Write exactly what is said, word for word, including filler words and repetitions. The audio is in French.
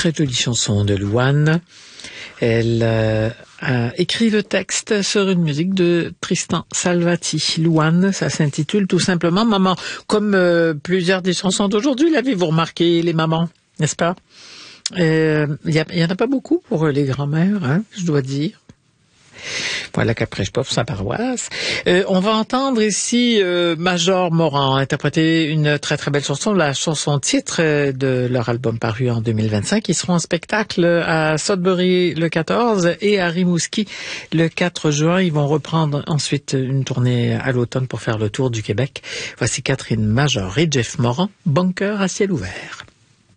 très jolie chanson de Louane. Elle euh, a écrit le texte sur une musique de Tristan Salvati. Louane, ça s'intitule tout simplement Maman. Comme euh, plusieurs des chansons d'aujourd'hui, l'avez-vous remarqué, les mamans, n'est-ce pas? Il euh, y, y en a pas beaucoup pour les grand-mères, hein, je dois dire. Voilà qu'après je pas pour sa paroisse. Euh, on va entendre ici euh, Major Morand interpréter une très très belle chanson, la chanson titre de leur album paru en deux mille vingt-cinq. Ils seront en spectacle à Sudbury le quatorze et à Rimouski le quatre juin. Ils vont reprendre ensuite une tournée à l'automne pour faire le tour du Québec. Voici Catherine Major et Jeff Morand, Bunker à ciel ouvert.